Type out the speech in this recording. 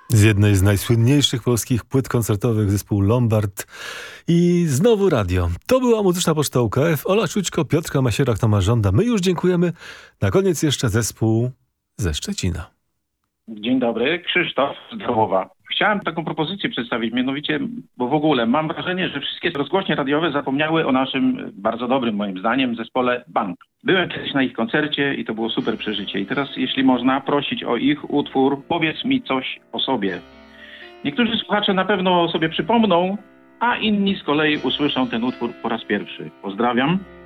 Z jednej z najsłynniejszych polskich płyt koncertowych zespół Lombard i znowu radio. To była Muzyczna Poczta UKF. Ola Czućko, Piotrka Masierak, Tomasz Żąda. My już dziękujemy. Na koniec jeszcze zespół ze Szczecina. Dzień dobry, Krzysztof z Darłowa. Chciałem taką propozycję przedstawić, mianowicie, bo w ogóle mam wrażenie, że wszystkie rozgłośnie radiowe zapomniały o naszym, bardzo dobrym moim zdaniem, zespole Bank. Byłem kiedyś na ich koncercie i to było super przeżycie. I teraz, jeśli można prosić o ich utwór, powiedz mi coś o sobie. Niektórzy słuchacze na pewno sobie przypomną, a inni z kolei usłyszą ten utwór po raz pierwszy. Pozdrawiam.